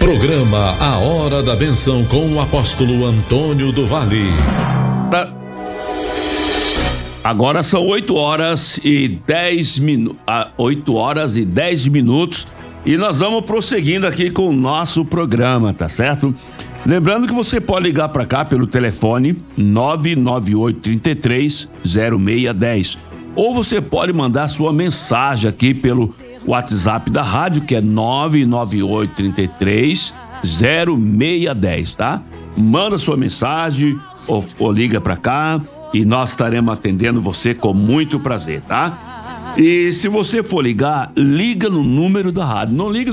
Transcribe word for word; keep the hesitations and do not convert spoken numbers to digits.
Programa A Hora da Bênção com o apóstolo Antônio do Vale. Agora são oito horas e dez minutos, oito horas e dez minutos, e nós vamos prosseguindo aqui com o nosso programa, tá certo? Lembrando que você pode ligar para cá pelo telefone nove nove oito três três zero seis um zero, ou você pode mandar sua mensagem aqui pelo WhatsApp da rádio, que é nove nove oito três três zero seis um zero, tá? Manda sua mensagem ou, ou liga para cá e nós estaremos atendendo você com muito prazer, tá? E se você for ligar, liga no número da rádio, não liga